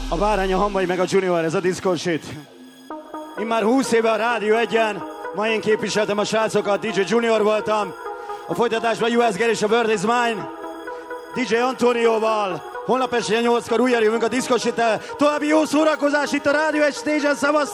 A Bárány, a Hamvai meg a Junior, ez a Disco Shit. Én már 20 éve a Rádió Egyen, ma én képviseltem a srácokat, DJ Junior voltam. A folytatásban US Gary és a World is Mine. DJ Antonioval. Holnap este 8-kor újra jövünk a Disco Shit-tel. További jó szórakozás itt a Rádió Egy stage-en, szavaz!